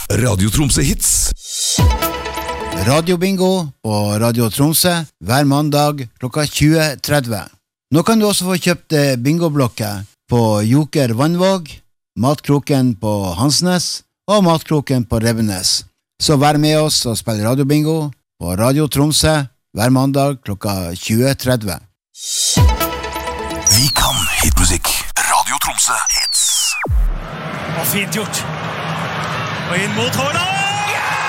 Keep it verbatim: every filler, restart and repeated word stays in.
Radio Tromsø Hits. Radio Bingo på Radio Tromsø hver mandag klokka tjue tretti. Nå kan du også få kjøpt bingoblokker på Joker Vannvåg, Matkroken på Hansnes og Matkroken på Revenes. Så vær med oss og spill Radio Bingo på Radio Tromsø hver mandag klokka tjue tretti. Vi kan hitmusikk. Radio Tromsø Hits. Og fint gjort. Og inn mot Haaland!